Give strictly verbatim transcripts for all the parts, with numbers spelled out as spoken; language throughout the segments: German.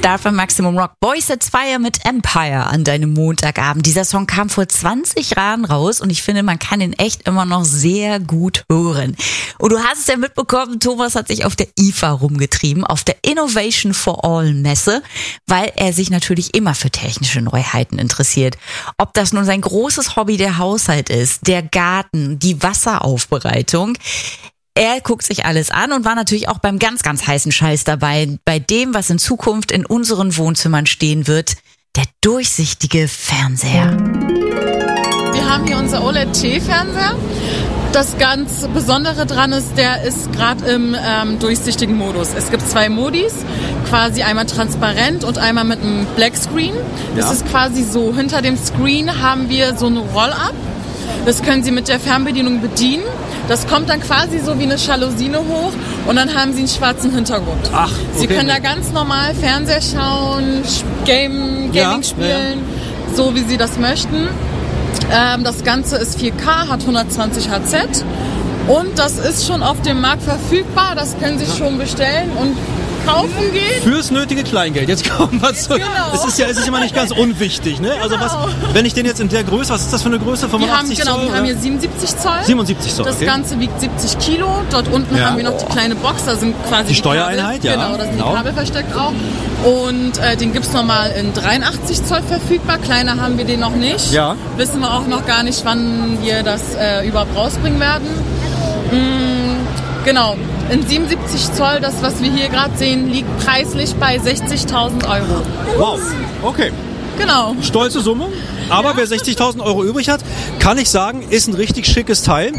Star von Maximum Rock. Boys at Fire mit Empire an deinem Montagabend. Dieser Song kam vor zwanzig Jahren raus und ich finde, man kann ihn echt immer noch sehr gut hören. Und du hast es ja mitbekommen, Thomas hat sich auf der I F A rumgetrieben, auf der Innovation for All Messe, weil er sich natürlich immer für technische Neuheiten interessiert. Ob das nun sein großes Hobby der Haushalt ist, der Garten, die Wasseraufbereitung. Er guckt sich alles an und war natürlich auch beim ganz, ganz heißen Scheiß dabei, bei dem, was in Zukunft in unseren Wohnzimmern stehen wird, der durchsichtige Fernseher. Wir haben hier unser O L E D-T-Fernseher. Das ganz Besondere dran ist, der ist gerade im ähm, durchsichtigen Modus. Es gibt zwei Modis, quasi einmal transparent und einmal mit einem Black Screen. Das ja. ist quasi so, hinter dem Screen haben wir so ein Roll-Up. Das können Sie mit der Fernbedienung bedienen. Das kommt dann quasi so wie eine Jalousine hoch und dann haben Sie einen schwarzen Hintergrund. Ach, okay. Sie können da ganz normal Fernseher schauen, Game, Gaming ja, spielen, ja. so wie Sie das möchten. Ähm, das Ganze ist vier K, hat hundertzwanzig Hertz und das ist schon auf dem Markt verfügbar. Das können Sie schon bestellen und kaufen gehen. Fürs nötige Kleingeld. Jetzt kommen wir zu. Genau. Es ist ja, es ist immer nicht ganz unwichtig, ne? Also genau. was, wenn ich den jetzt in der Größe, was ist das für eine Größe? fünfundachtzig wir haben, genau, Zoll? Wir haben hier siebenundsiebzig Zoll. siebenundsiebzig Zoll. Das okay. Ganze wiegt siebzig Kilo. Dort unten ja. haben wir noch die kleine Box. Da sind quasi die, die Steuereinheit, Kabel. ja. Genau, da sind genau. die Kabel versteckt auch. Und äh, den gibt es nochmal in dreiundachtzig Zoll verfügbar. Kleiner haben wir den noch nicht. Ja. Wissen wir auch noch gar nicht, wann wir das äh, überhaupt rausbringen werden. Mm, genau. In siebenundsiebzig Zoll, das was wir hier gerade sehen, liegt preislich bei sechzigtausend Euro. Wow, okay. Genau. Stolze Summe, aber ja. wer sechzigtausend Euro übrig hat, kann ich sagen, ist ein richtig schickes Teil.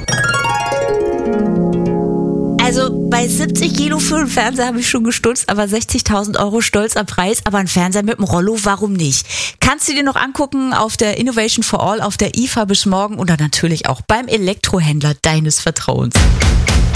Also bei siebzig Kilo für einen Fernseher habe ich schon gestutzt, aber sechzigtausend Euro stolzer Preis, aber ein Fernseher mit dem Rollo, warum nicht? Kannst du dir noch angucken auf der Innovation for All, auf der I F A bis morgen oder natürlich auch beim Elektrohändler deines Vertrauens.